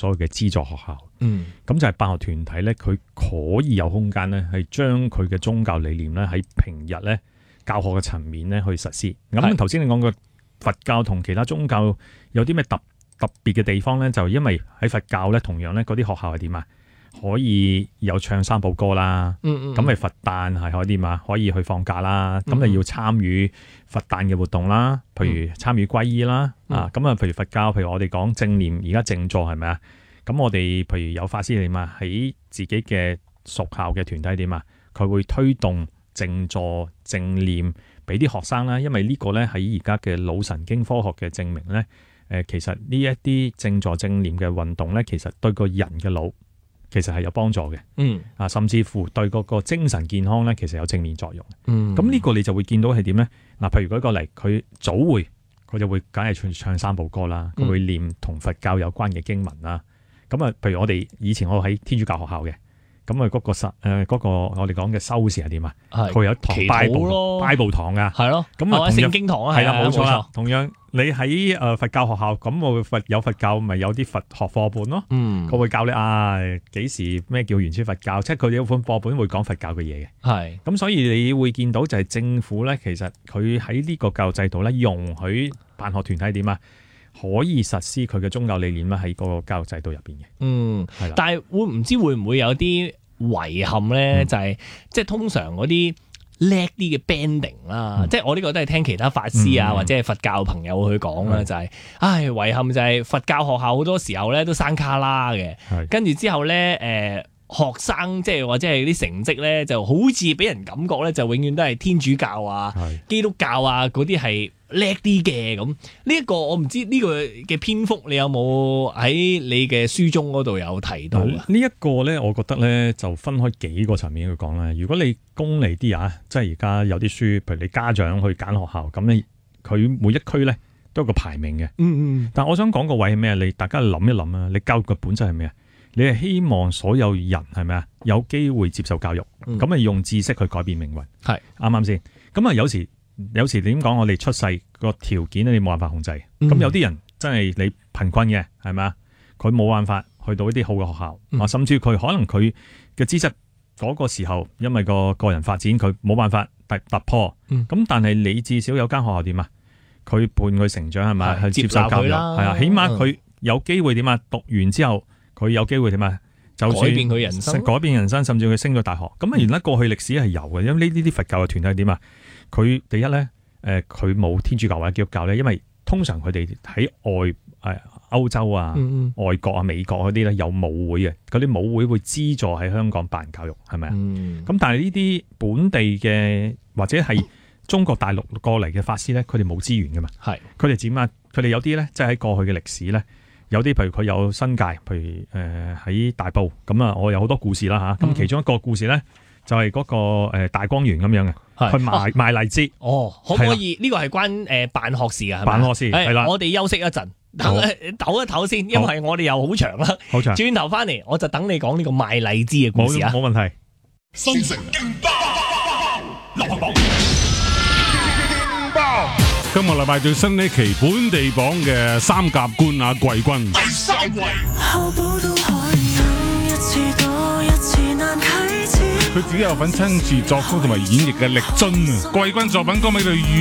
所有嘅資助學校。咁就係辦學團體咧，佢可以有空間咧，係將佢嘅宗教理念咧喺平日咧教學嘅層面咧去實施。咁頭先你講嘅佛教同其他宗教有啲咩特別嘅地方咧？就因為喺佛教咧，同樣咧嗰啲學校係點啊？可以有唱三寶歌啦，咁咪佛誕係可以點啊？可以去放假啦，咁你要參與佛誕嘅活動啦，譬如參與皈依啦，咁啊，譬如佛教，譬如我哋講正念，而家靜坐係咪啊？咁我哋譬如有法師點啊？喺自己嘅屬校嘅團體點啊？佢會推動靜坐正念俾啲學生啦，因為呢個咧喺而家嘅腦神經科學嘅證明咧，其實呢一啲靜坐正念嘅運動咧，其實對個人嘅腦其實係有幫助嘅，甚至乎對嗰個精神健康咧，其實有正面作用。咁呢個你就會見到係點咧？嗱，譬如舉個例，佢早會佢就會梗係唱三寶歌啦，佢會念同佛教有關嘅經文啦。咁啊，譬如我哋以前我喺天主教學校嘅，咁啊嗰個我哋講嘅修士係點啊？佢有堂拜部堂噶，係咯，咁啊聖經堂啊，係啦，冇錯啦。同樣你喺佛教學校，咁我有佛教咪有啲佛學課本咯，佢會教你幾時咩叫原始佛教，即係佢哋有本課本會講佛教嘅嘢嘅。係咁，所以你會見到就係政府咧，其實佢喺呢個教育制度咧，容許辦學團體點啊？可以實施佢嘅宗教理念啦，喺個教育制度入邊嘅。係啦。但係會唔會有啲遺憾咧？就係即係通常嗰啲叻啲嘅 banding 啦，即係我呢個都係聽其他法師或者係佛教朋友去講啦，就係遺憾就係佛教學校好多時候咧都生卡啦嘅，跟住之後咧學生即係或者係啲成績咧就好似俾人感覺咧就永遠都係天主教基督教嗰啲係叻啲嘅咁。呢一個我唔知呢個嘅篇幅你有冇喺你嘅書中嗰度有提到？呢一個咧，我覺得咧就分開幾個層面去講啦。如果你功利啲即係而家有啲書，譬如你家長去揀學校，咁你佢每一區咧都有個排名嘅。但我想講個位係咩？你大家諗一諗啊！你教育嘅本質係咩啊？你係希望所有人係咪啊有機會接受教育，咁用知識去改變命運，係啱啱先？咁啊有時點講？我哋出世個條件你冇辦法控制，咁有啲人真係你貧困嘅係咪啊？佢冇辦法去到一啲好嘅學校，甚至佢可能佢嘅資質嗰個時候，因為個人發展佢冇辦法突破，咁但係你至少有間學校點啊？佢伴佢成長係咪？去接受教育係啊，起碼佢有機會點啊？讀完之後。佢有機會點啊？就算改變佢人生，改變人生，甚至佢升咗大學。咁原來過去歷史係有嘅，因為呢啲佛教嘅團體點啊？佢第一咧，佢冇天主教或者基督教咧，因為通常佢哋喺歐洲外國啊、美國嗰啲咧有舞會嘅，嗰啲舞會會資助喺香港辦教育，係咪啊？咁但係呢啲本地嘅或者係中國大陸過嚟嘅法師咧，佢哋冇資源噶嘛？係佢哋點啊？佢哋有啲咧，即係喺過去嘅歷史咧。有啲譬如佢有新界，譬如喺大埔咁啊，我有好多故事啦嚇。咁其中一個故事咧，就係嗰個大光園咁樣嘅，去賣荔枝。可唔可以？呢個係關辦學事啊？辦學事係啦。我哋休息一陣，唞一唞先，因為我哋又好長啦。好長。轉頭翻嚟，我就等你講呢個賣荔枝嘅故事啊。冇問題。新城勁爆流行榜。 今個禮拜最新呢期本地榜嘅三甲冠亞季軍第 3位， 佢自己有份親自作曲同埋演繹嘅力尊啊！季軍作品歌名叫《